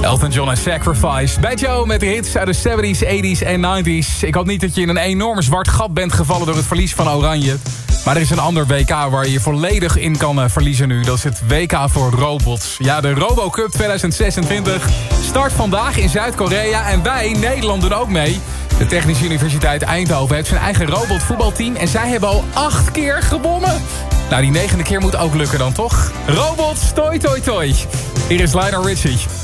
Elton John en Sacrifice. Bij Joe met de hits uit de 70s, 80s en 90s. Ik hoop niet dat je in een enorm zwart gat bent gevallen door het verlies van Oranje. Maar er is een ander WK waar je volledig in kan verliezen nu. Dat is het WK voor robots. Ja, de RoboCup 2026 start vandaag in Zuid-Korea. En wij, Nederland, doen ook mee. De Technische Universiteit Eindhoven heeft zijn eigen robotvoetbalteam. En zij hebben al 8 keer gewonnen. Nou, die 9e keer moet ook lukken dan, toch? Robots, toi toi toi. Hier is Lionel Richie.